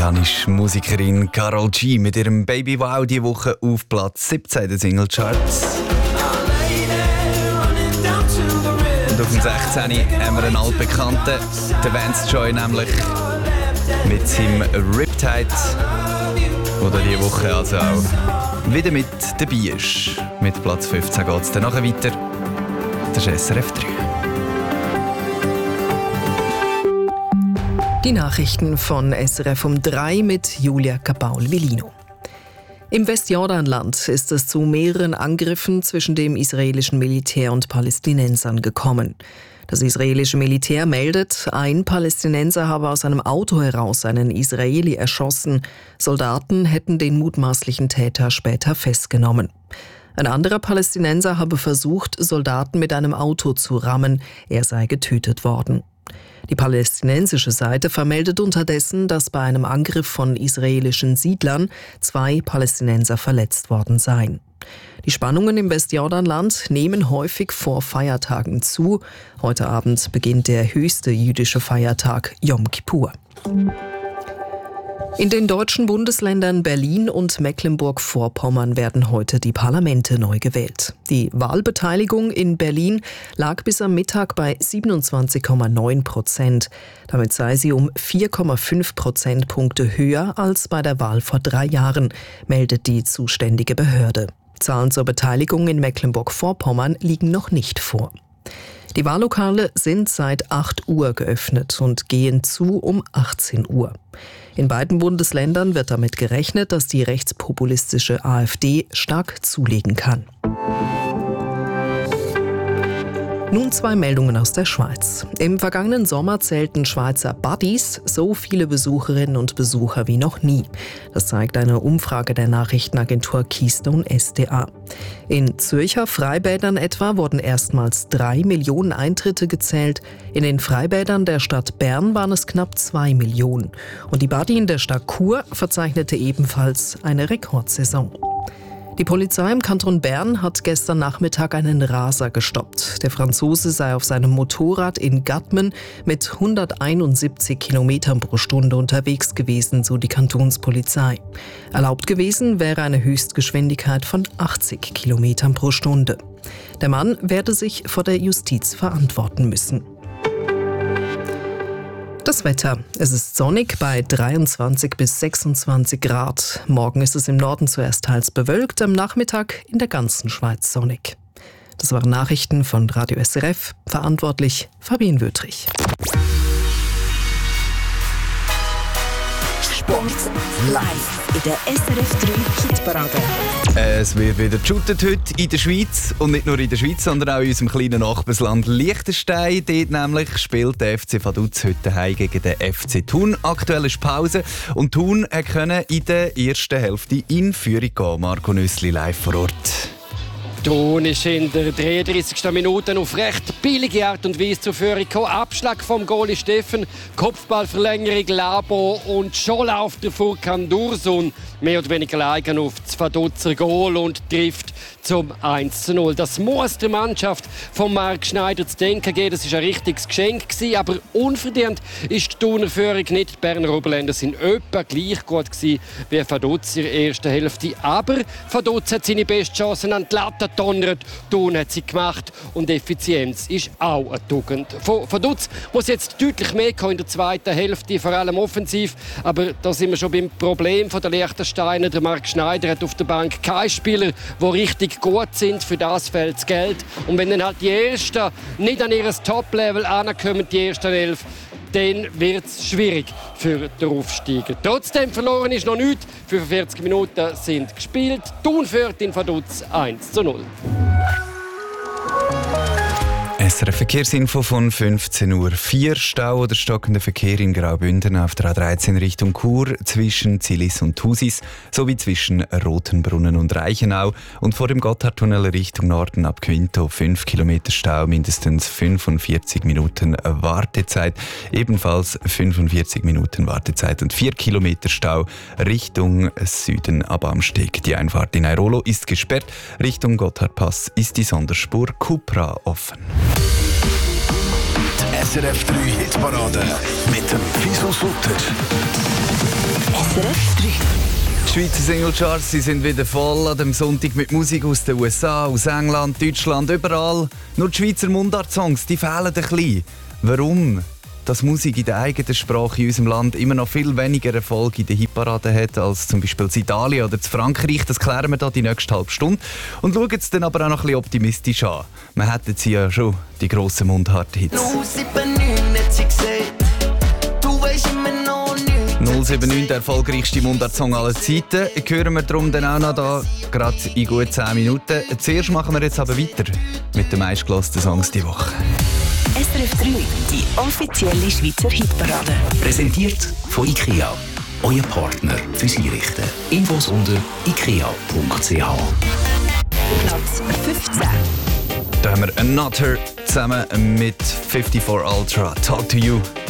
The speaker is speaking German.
Brasilianische Musikerin Karol G mit ihrem Baby Wow diese Woche auf Platz 17 der Singlecharts. Und auf dem 16. haben wir einen altbekannten, den Vance Joy nämlich, mit seinem Riptide, der diese Woche also auch wieder mit dabei ist. Mit Platz 15 geht es dann nachher weiter. Das ist SRF 3. Die Nachrichten von SRF um 3 mit Julia Capaul-Vilino. Im Westjordanland ist es zu mehreren Angriffen zwischen dem israelischen Militär und Palästinensern gekommen. Das israelische Militär meldet, ein Palästinenser habe aus einem Auto heraus einen Israeli erschossen. Soldaten hätten den mutmaßlichen Täter später festgenommen. Ein anderer Palästinenser habe versucht, Soldaten mit einem Auto zu rammen. Er sei getötet worden. Die palästinensische Seite vermeldet unterdessen, dass bei einem Angriff von israelischen Siedlern 2 Palästinenser verletzt worden seien. Die Spannungen im Westjordanland nehmen häufig vor Feiertagen zu. Heute Abend beginnt der höchste jüdische Feiertag Yom Kippur. In den deutschen Bundesländern Berlin und Mecklenburg-Vorpommern werden heute die Parlamente neu gewählt. Die Wahlbeteiligung in Berlin lag bis am Mittag bei 27,9%. Damit sei sie um 4,5 Prozentpunkte höher als bei der Wahl vor 3 Jahren, meldet die zuständige Behörde. Zahlen zur Beteiligung in Mecklenburg-Vorpommern liegen noch nicht vor. Die Wahllokale sind seit 8 Uhr geöffnet und gehen zu um 18 Uhr. In beiden Bundesländern wird damit gerechnet, dass die rechtspopulistische AfD stark zulegen kann. Nun 2 Meldungen aus der Schweiz. Im vergangenen Sommer zählten Schweizer Buddies so viele Besucherinnen und Besucher wie noch nie. Das zeigt eine Umfrage der Nachrichtenagentur Keystone SDA. In Zürcher Freibädern etwa wurden erstmals 3 Millionen Eintritte gezählt. In den Freibädern der Stadt Bern waren es knapp 2 Millionen. Und die Buddy in der Stadt Chur verzeichnete ebenfalls eine Rekordsaison. Die Polizei im Kanton Bern hat gestern Nachmittag einen Raser gestoppt. Der Franzose sei auf seinem Motorrad in Gadmen mit 171 km pro Stunde unterwegs gewesen, so die Kantonspolizei. Erlaubt gewesen wäre eine Höchstgeschwindigkeit von 80 km pro Stunde. Der Mann werde sich vor der Justiz verantworten müssen. Das Wetter. Es ist sonnig bei 23 bis 26 Grad. Morgen ist es im Norden zuerst teils bewölkt, am Nachmittag in der ganzen Schweiz sonnig. Das waren Nachrichten von Radio SRF. Verantwortlich Fabienne Wötrich. Sport live in der SRF 3 Hitparade. Es wird wieder geshootet heute in der Schweiz. Und nicht nur in der Schweiz, sondern auch in unserem kleinen Nachbarland Liechtenstein. Dort nämlich spielt der FC Vaduz heute daheim gegen den FC Thun. Aktuell ist Pause. Und Thun konnte in der ersten Hälfte in Führung gehen. Marco Nüssli live vor Ort. Thun ist in der 33. Minute auf recht billige Art und Weise zur Führung gekommen. Abschlag vom Goalie Steffen, Kopfballverlängerung Labo und schon läuft der Furkan Dursun mehr oder weniger allein auf das Vaduzer Goal und trifft zum 1:0. Das muss der Mannschaft von Marc Schneider zu denken geben. Das war ein richtiges Geschenk gewesen, aber unverdient ist die Thuner Führung nicht. Die Berner Oberländer sind etwa gleich gut gewesen wie Vaduz in der ersten Hälfte. Aber Vaduz hat seine besten Chancen an die Latte donnert. Thun hat sie gemacht und Effizienz ist auch eine Tugend. Von Vaduz muss jetzt deutlich mehr kommen in der zweiten Hälfte, vor allem offensiv. Aber da sind wir schon beim Problem der Liechtensteiner. Der Marc Schneider hat auf der Bank keine Spieler, die richtig gut sind. Für das fehlt das Geld. Und wenn dann halt die Ersten nicht an ihr Top-Level ankommen, die ersten 11, dann wird es schwierig für den Aufsteiger. Trotzdem verloren ist noch nichts. 45 Minuten sind gespielt. Thun führt in Vaduz 1:0. SRF Verkehrsinfo von 15:04 Uhr. Stau oder stockender Verkehr in Graubünden auf der A13 Richtung Chur zwischen Zilis und Thusis sowie zwischen Rotenbrunnen und Reichenau und vor dem Gotthardtunnel Richtung Norden ab Quinto 5 Kilometer Stau, mindestens 45 Minuten Wartezeit. Ebenfalls 45 Minuten Wartezeit und 4 Kilometer Stau Richtung Süden ab Amsteg. Die Einfahrt in Airolo ist gesperrt. Richtung Gotthardpass ist die Sonderspur Cupra offen. Die SRF 3 Hitparade mit dem Fisel Sutter. Schweizer Singlecharts, sie sind wieder voll an dem Sonntag mit Musik aus den USA, aus England, Deutschland, überall. Nur die Schweizer Mundart-Songs, die fehlen ein bisschen. Warum? Dass Musik in der eigenen Sprache in unserem Land immer noch viel weniger Erfolg in den Hitparaden hat als zum Beispiel in Italien oder in Frankreich, das klären wir da die nächste halbe Stunde. Und schauen es dann aber auch noch ein bisschen optimistisch an. Wir hätten sie ja schon, die grossen Mundhart-Hits. 079, der erfolgreichste Mundart-Song aller Zeiten. Hören wir darum dann auch noch da, gerade in gut 10 Minuten. Zuerst machen wir jetzt aber weiter mit den meistgehörten Songs diese Woche. SRF 3, die offizielle Schweizer Hitparade. Präsentiert von IKEA, euer Partner fürs Einrichten. Infos unter ikea.ch. Platz 15. Da haben wir Another zusammen mit 54 Ultra. Talk to You.